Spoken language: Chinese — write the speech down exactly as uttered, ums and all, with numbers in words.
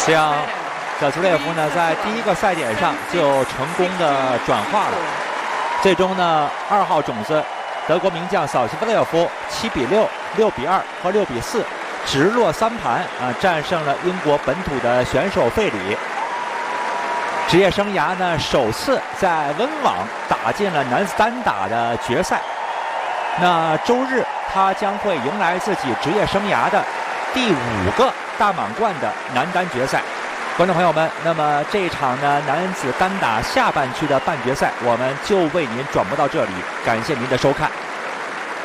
这样，小兹列夫呢在第一个赛点上就成功的转化了。最终呢，二号种子德国名将小兹列夫七比六、六比二和六比四直落三盘啊，战胜了英国本土的选手费里。职业生涯呢首次在温网打进了男子单打的决赛。那周日他将会迎来自己职业生涯的第五个大满贯的男单决赛。观众朋友们，那么这一场呢男子单打下半区的半决赛，我们就为您转播到这里，感谢您的收看。